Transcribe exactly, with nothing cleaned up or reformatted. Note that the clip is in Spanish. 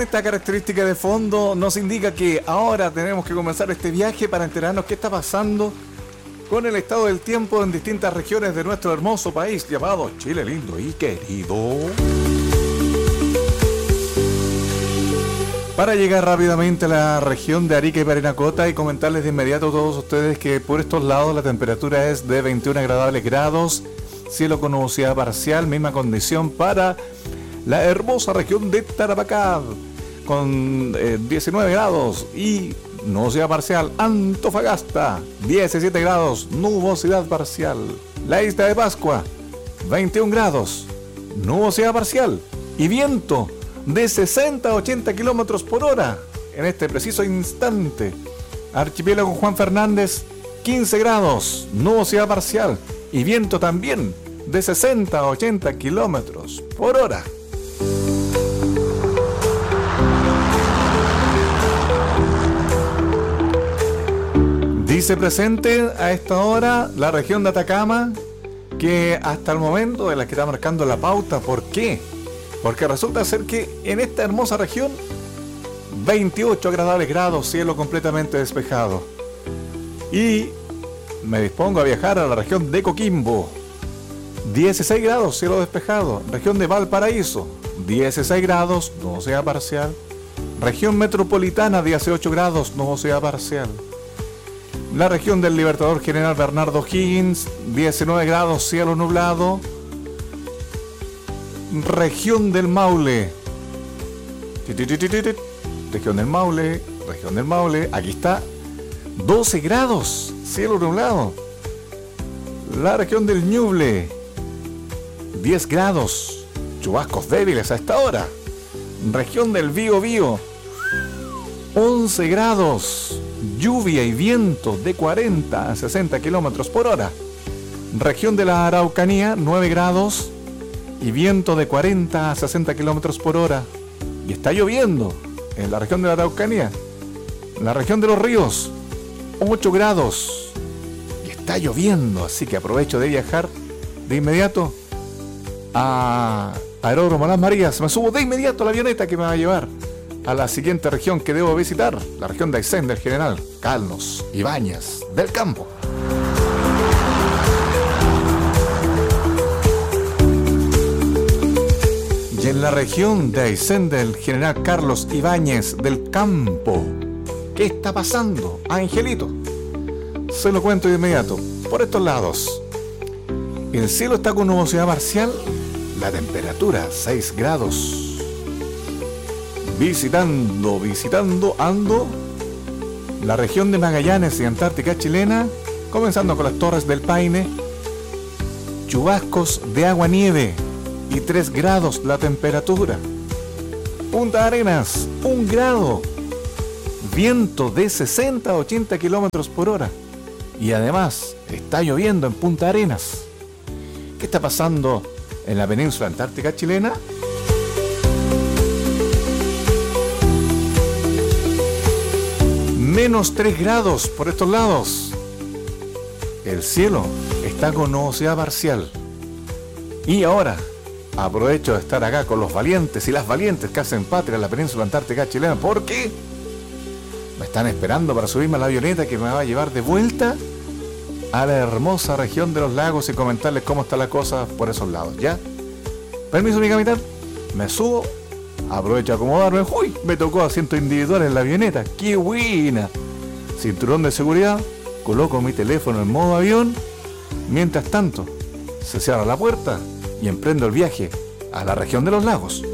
esta característica de fondo nos indica que ahora tenemos que comenzar este viaje para enterarnos qué está pasando con el estado del tiempo en distintas regiones de nuestro hermoso país llamado Chile lindo y querido. Para llegar rápidamente a la región de Arica y Parinacota y comentarles de inmediato a todos ustedes que por estos lados la temperatura es de veintiún agradables grados, cielo con nubosidad parcial, misma condición para la hermosa región de Tarapacá con eh, diecinueve grados y nubosidad parcial. Antofagasta, diecisiete grados, nubosidad parcial. La isla de Pascua, veintiún grados, nubosidad parcial y viento de sesenta a ochenta kilómetros por hora en este preciso instante. Archipiélago Juan Fernández, quince grados, nubosidad parcial y viento también de sesenta a ochenta kilómetros por hora. Dice presente a esta hora la región de Atacama, que hasta el momento es la que está marcando la pauta. ¿Por qué? Porque resulta ser que en esta hermosa región, veintiocho agradables grados, cielo completamente despejado. Y me dispongo a viajar a la región de Coquimbo, dieciséis grados, cielo despejado. Región de Valparaíso, dieciséis grados, nubosidad parcial. Región metropolitana, dieciocho grados, nubosidad parcial. La región del Libertador General Bernardo Higgins, diecinueve grados, cielo nublado. Región del Maule, región del Maule, región del Maule, aquí está, doce grados, cielo nublado. La región del Ñuble, diez grados, chubascos débiles a esta hora. Región del Biobío, once grados, lluvia y viento de cuarenta a sesenta kilómetros por hora. Región de la Araucanía, nueve grados y viento de cuarenta a sesenta kilómetros por hora. Y está lloviendo en la región de la Araucanía. En la región de los ríos, ocho grados y está lloviendo, así que aprovecho de viajar de inmediato a Aeródromo Las Marías. Me subo de inmediato a la avioneta que me va a llevar a la siguiente región que debo visitar, la región de Aysén del General Carlos Ibáñez del Campo. Y en la región de Aysén del General Carlos Ibáñez del Campo, ¿qué está pasando, Angelito? Se lo cuento de inmediato. Por estos lados, el cielo está con nubosidad parcial, la temperatura seis grados. Visitando, visitando, ando la región de Magallanes y Antártica chilena, comenzando con las Torres del Paine, chubascos de agua-nieve y tres grados la temperatura. Punta Arenas, un grado, viento de sesenta a ochenta kilómetros por hora y además está lloviendo en Punta Arenas. ¿Qué está pasando en la península antártica chilena? Menos tres grados por estos lados. El cielo está con nubosidad parcial. Y ahora aprovecho de estar acá con los valientes y las valientes que hacen patria en la península antártica chilena, porque me están esperando para subirme a la avioneta que me va a llevar de vuelta a la hermosa región de los lagos y comentarles cómo está la cosa por esos lados. ¿Ya? Permiso, mi capitán. Me subo, aprovecho a acomodarme. ¡Uy! Me tocó asiento individual en la avioneta. ¡Qué buena! Cinturón de seguridad. Coloco mi teléfono en modo avión. Mientras tanto, se cierra la puerta y emprendo el viaje a la región de los lagos.